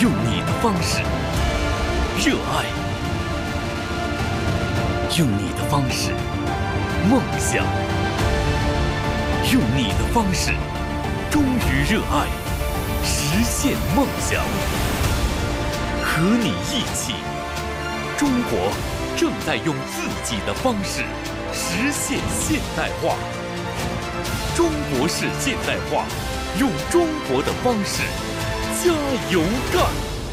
用你的方式热爱，用你的方式梦想，用你的方式忠于热爱，实现梦想。和你一起，中国正在用自己的方式实现现代化。中国式现代化，用中国的方式加油干！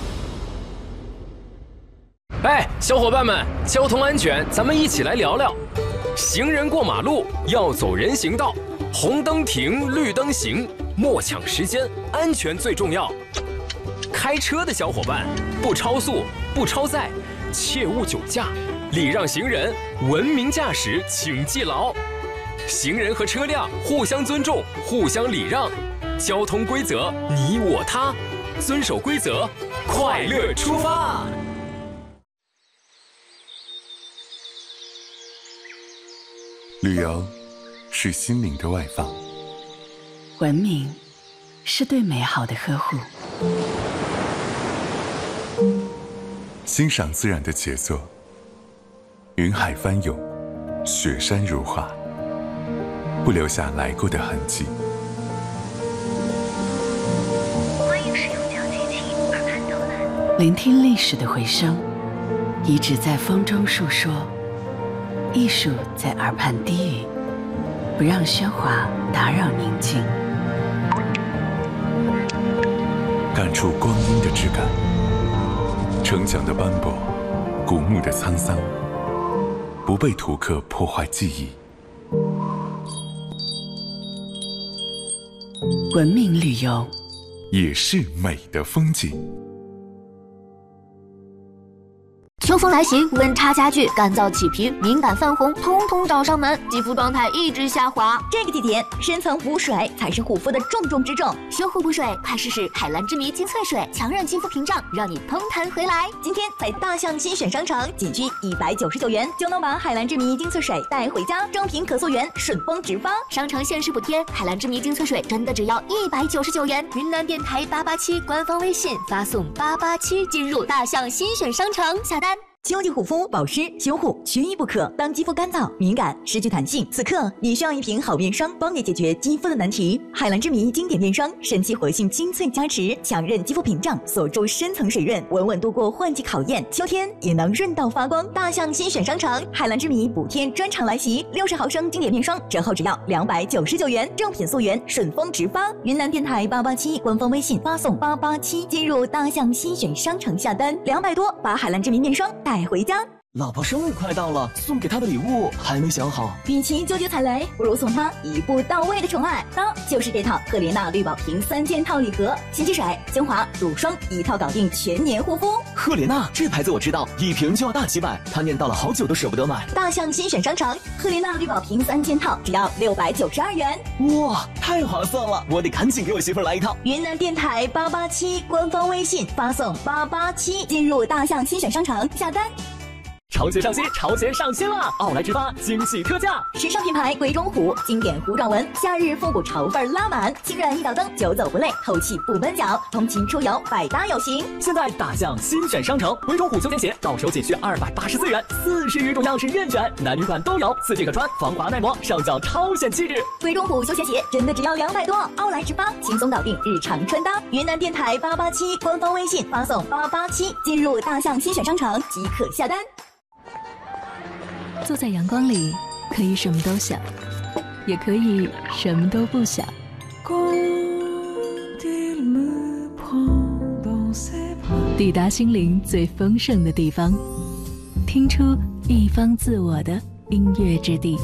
哎，小伙伴们，交通安全，咱们一起来聊聊。行人过马路要走人行道，红灯停，绿灯行，莫抢时间，安全最重要。开车的小伙伴，不超速，不超载，切勿酒驾，礼让行人，文明驾驶，请记牢。行人和车辆互相尊重，互相礼让，交通规则你我他，遵守规则，快乐出发。 旅游是心灵的外放， 文明是对美好的呵护， 欣赏自然的杰作，云海翻涌，雪山如画，不留下来过的痕迹。 欢迎使用脚机器耳畔导览， 聆听历史的回声，遗址在风中述说，艺术在耳畔低语，不让喧哗打扰宁静。 感触光阴的质感，城墙的斑驳，古墓的沧桑，不被图刻破坏记忆。 文明旅游也是美的风景。 秋风来袭，温差加剧，干燥起皮，敏感泛红，统统找上门，肌肤状态一直下滑。 这个季节，深层补水才是护肤的重中之重。 修护补水，快试试海蓝之谜精粹水，强韧肌肤屏障，让你蓬弹回来。 今天在大象新选商城，仅需199元就能把海蓝之谜精粹水带回家，正品可溯源，顺丰直发。 商城限时补贴，海蓝之谜精粹水真的只要199元。云南电台887官方微信发送887进入大象新选商城下单。 秋季护肤保湿修护缺一不可。当肌肤干燥、敏感、失去弹性，此刻你需要一瓶好面霜，帮你解决肌肤的难题。海蓝之谜经典面霜，神奇活性精粹加持，强韧肌肤屏障，锁住深层水润，稳稳度过换季考验。秋天也能润到发光。大象新选商城，海蓝之谜补贴专场来袭，60毫升经典面霜折后只要299元，正品溯源，顺丰直发。云南电台887官方微信发送887进入大象新选商城下单，200多把海蓝之谜面霜带回家。 老婆生日快到了，送给她的礼物还没想好。 与其纠结踩雷，不如送她一步到位的宠爱。那就是这套赫莲娜绿宝瓶3件套礼盒，洗洁水、精华、乳霜一套搞定全年护肤。 赫莲娜这牌子我知道，一瓶就要大几百，她念叨了好久都舍不得买。 大象新选商城，赫莲娜绿宝瓶3件套只要692元。 哇，太划算了，我得赶紧给我媳妇来一套。 云南电台887官方微信发送887进入大象新选商城下单。 潮鞋上新，潮鞋上新了！奥莱直发惊喜特价， 时尚品牌鬼冢虎经典糊状纹，夏日复古潮范拉满，轻软一脚蹬，久走不累，透气不闷脚，通勤出游百搭有型。 现在大象新选商城，鬼冢虎休闲鞋到手仅需284元，40余种样式任选，男女款都有，4季可穿，防滑耐磨，上脚超显气质。 鬼冢虎休闲鞋真的只要200多，奥莱直发轻松搞定日常穿搭。云南电台887官方微信发送887进入大象新选商城即可下单。 坐在阳光里，可以什么都想，也可以什么都不想。抵达心灵最丰盛的地方，听出一方自我的音乐之地。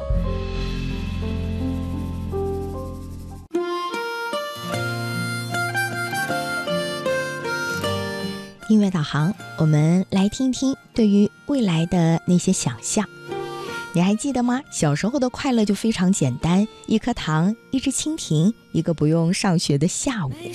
音乐导航，我们来听听对于未来的那些想象。你还记得吗？小时候的快乐就非常简单，一颗糖，一只蜻蜓，一个不用上学的下午。